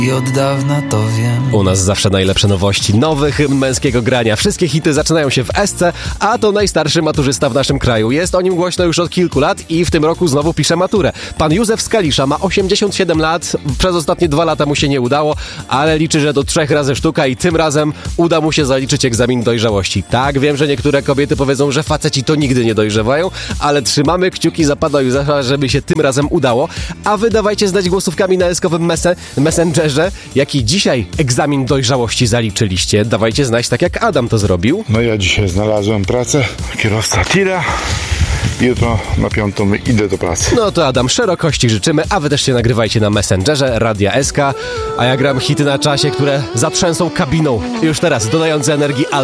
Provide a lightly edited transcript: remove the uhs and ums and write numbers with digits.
I od dawna to wiem. U nas zawsze najlepsze nowości, nowy hymn męskiego grania. Wszystkie hity zaczynają się w SC, a to najstarszy maturzysta w naszym kraju. Jest o nim głośno już od kilku lat i w tym roku znowu pisze maturę. Pan Józef z Kalisza ma 87 lat, przez ostatnie 2 lata mu się nie udało, ale liczy, że do 3 razy sztuka i tym razem uda mu się zaliczyć egzamin dojrzałości. Tak, wiem, że niektóre kobiety powiedzą, że faceci to nigdy nie dojrzewają, ale trzymamy kciuki za pana Józefa, żeby się tym razem udało. A wy dawajcie znać głosówkami na eskowym Messengerze, jaki dzisiaj egzamin dojrzałości zaliczyliście. Dawajcie znać, tak jak Adam to zrobił. No ja dzisiaj znalazłem pracę, kierowca tira. Jutro na 5 idę do pracy. No to Adam, szerokości życzymy, a wy też się nagrywajcie na Messengerze Radia SK, a ja gram hity na czasie, które zatrzęsą kabiną. Już teraz, dodające energii